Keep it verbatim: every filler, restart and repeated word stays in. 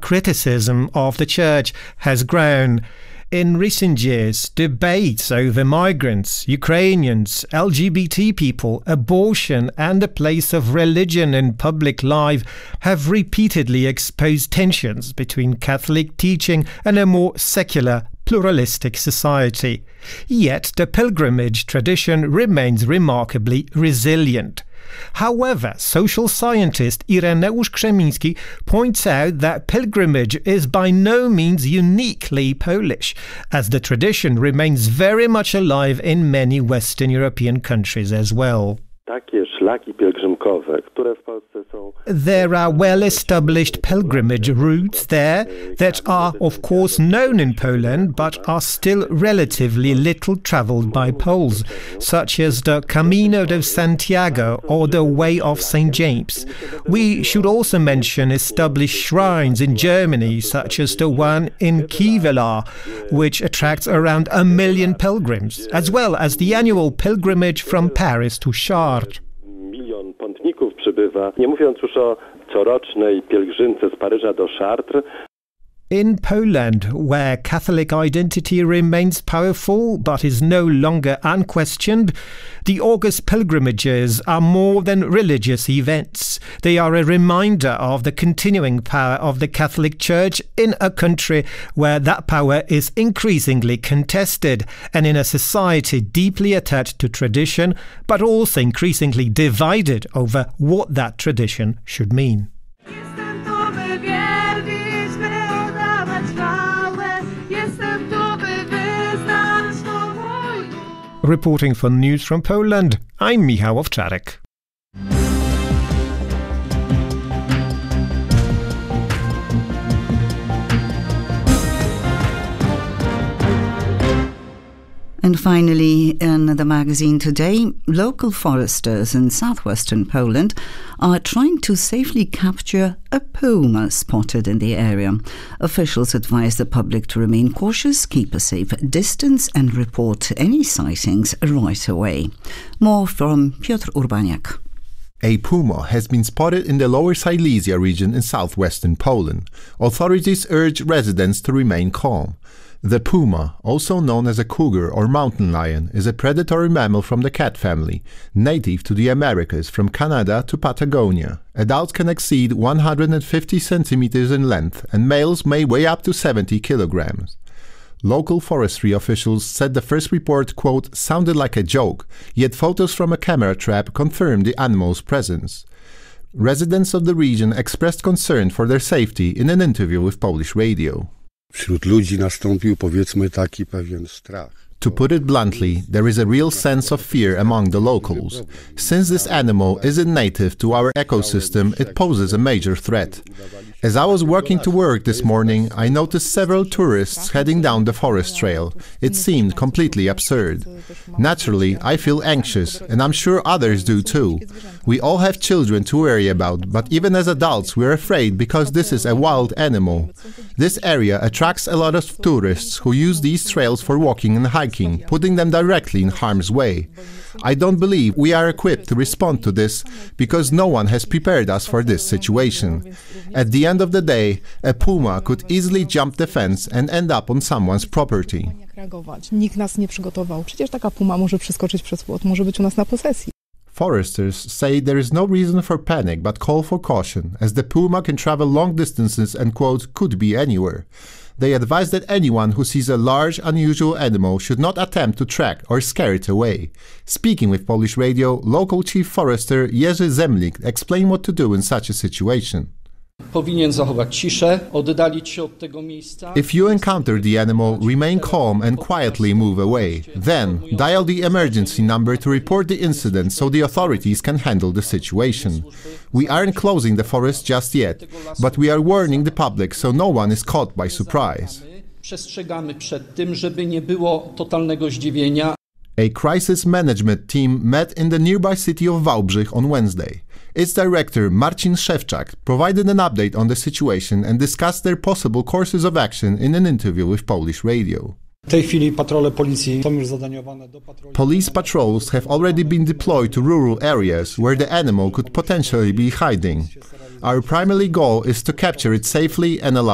criticism of the church has grown. In recent years, debates over migrants, Ukrainians, L G B T people, abortion and the place of religion in public life have repeatedly exposed tensions between Catholic teaching and a more secular, pluralistic society. Yet the pilgrimage tradition remains remarkably resilient. However, social scientist Ireneusz Krzemiński points out that pilgrimage is by no means uniquely Polish, as the tradition remains very much alive in many Western European countries as well. There are well-established pilgrimage routes there that are, of course, known in Poland, but are still relatively little travelled by Poles, such as the Camino de Santiago or the Way of Saint James. We should also mention established shrines in Germany, such as the one in Kevelaer, which attracts around a million pilgrims, as well as the annual pilgrimage from Paris to Chartres. Nie mówiąc już o corocznej pielgrzymce z Paryża do Chartres. In Poland, where Catholic identity remains powerful but is no longer unquestioned, the August pilgrimages are more than religious events. They are a reminder of the continuing power of the Catholic Church in a country where that power is increasingly contested, and in a society deeply attached to tradition, but also increasingly divided over what that tradition should mean. Reporting for News from Poland, I'm Michał Owczarek. And finally, in the magazine today, local foresters in southwestern Poland are trying to safely capture a puma spotted in the area. Officials advise the public to remain cautious, keep a safe distance and report any sightings right away. More from Piotr Urbaniak. A puma has been spotted in the Lower Silesia region in southwestern Poland. Authorities urge residents to remain calm. The puma, also known as a cougar or mountain lion, is a predatory mammal from the cat family, native to the Americas from Canada to Patagonia. Adults can exceed one hundred fifty centimeters in length, and males may weigh up to seventy kilograms. Local forestry officials said the first report, quote, sounded like a joke, yet photos from a camera trap confirmed the animal's presence. Residents of the region expressed concern for their safety in an interview with Polish radio. Wśród ludzi nastąpił, powiedzmy, taki pewien strach. To put it bluntly, there is a real sense of fear among the locals. Since this animal isn't native to our ecosystem, it poses a major threat. As I was walking to work this morning, I noticed several tourists heading down the forest trail. It seemed completely absurd. Naturally, I feel anxious, and I'm sure others do too. We all have children to worry about, but even as adults we're afraid because this is a wild animal. This area attracts a lot of tourists who use these trails for walking and hiking, putting them directly in harm's way. I don't believe we are equipped to respond to this because no one has prepared us for this situation. At the end of the day, a puma could easily jump the fence and end up on someone's property. Nikt nas nie przygotował. Przecież taka puma może przeskoczyć przez płot, może być u nas na posesji. Foresters say there is no reason for panic but call for caution, as the puma can travel long distances and, quote, could be anywhere. They advise that anyone who sees a large, unusual animal should not attempt to track or scare it away. Speaking with Polish radio, local chief forester Jerzy Zemlik explained what to do in such a situation. If you encounter the animal, remain calm and quietly move away. Then, dial the emergency number to report the incident so the authorities can handle the situation. We aren't closing the forest just yet, but we are warning the public so no one is caught by surprise. A crisis management team met in the nearby city of Wałbrzych on Wednesday. Its director, Marcin Szewczak, provided an update on the situation and discussed their possible courses of action in an interview with Polish radio. Police patrols have already been deployed to rural areas where the animal could potentially be hiding. Our primary goal is to capture it safely and alive.